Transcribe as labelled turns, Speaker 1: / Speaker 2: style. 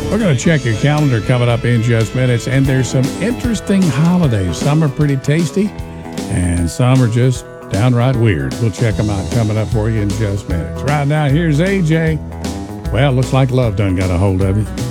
Speaker 1: We're going to check your calendar coming up in just minutes, and there's some interesting holidays. Some are pretty tasty, and some are just downright weird. We'll check them out coming up for you in just minutes. Right now, here's AJ. Well, looks like love done got a hold of you.